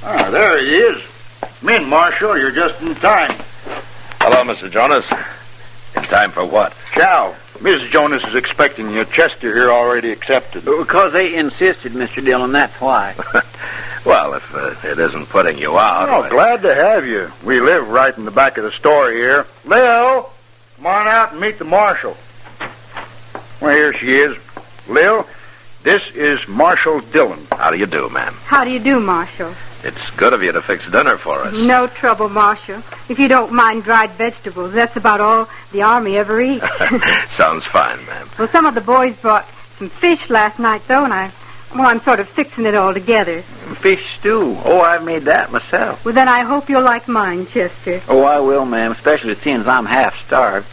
Ah, there he is. Come in, Marshal. You're just in time. Hello, Mr. Jonas. In time for what? Chow. Mrs. Jonas is expecting you. Chester here already accepted. Because they insisted, Mr. Dillon, that's why. Well, if it isn't putting you out... Oh, glad to have you. We live right in the back of the store here. Lil, come on out and meet the Marshal. Well, here she is. Lil, this is Marshal Dillon. How do you do, ma'am? How do you do, Marshal? It's good of you to fix dinner for us. No trouble, Marshal. If you don't mind dried vegetables, that's about all the Army ever eats. Sounds fine, ma'am. Well, some of the boys brought some fish last night, though, and I'm sort of fixing it all together. Fish stew. Oh, I've made that myself. Well, then I hope you'll like mine, Chester. Oh, I will, ma'am, especially seeing as I'm half starved.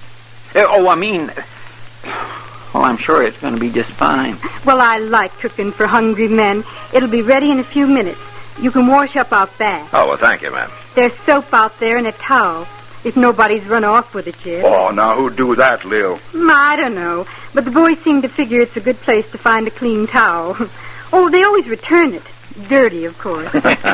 Well, I'm sure it's going to be just fine. Well, I like cooking for hungry men. It'll be ready in a few minutes. You can wash up out back. Oh, well, thank you, ma'am. There's soap out there and a towel, if nobody's run off with it yet. Oh, now who'd do that, Lil? I don't know, but the boys seem to figure it's a good place to find a clean towel. Oh, they always return it. Dirty, of course.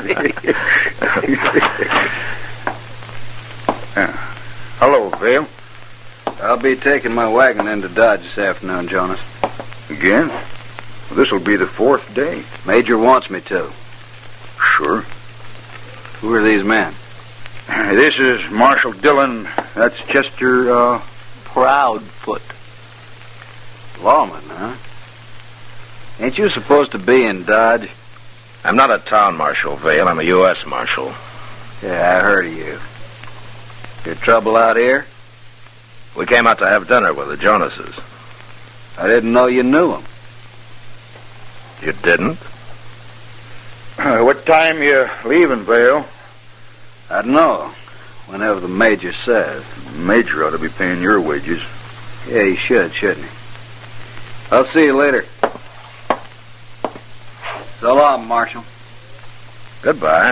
Hello, Vale. I'll be taking my wagon into Dodge this afternoon, Jonas. Again? Well, this'll be the 4th day. Major wants me to. Sure. Who are these men? This is Marshal Dillon. That's Chester, Proudfoot. Lawman, huh? Ain't you supposed to be in Dodge? I'm not a town marshal, Vale. I'm a U.S. Marshal. Yeah, I heard of you. Your trouble out here? We came out to have dinner with the Jonases. I didn't know you knew them. You didn't? What time you leaving, Vale? I don't know. Whenever the Major says. The Major ought to be paying your wages. Yeah, he should, shouldn't he? I'll see you later. So long, Marshal. Goodbye.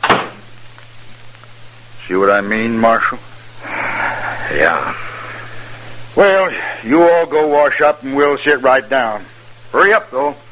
See what I mean, Marshal? Yeah. Well, you all go wash up and we'll sit right down. Hurry up, though.